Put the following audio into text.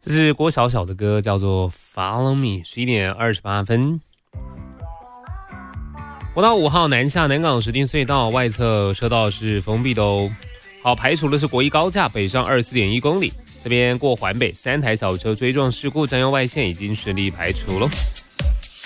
这是郭小小的歌，叫做 Follow Me。11点28分。国道5号南下南港石碇隧道外侧车道是封闭的哦。好，排除的是国一高架北上24.1公里，这边过环北3台小车追撞事故，占用外线已经顺利排除了。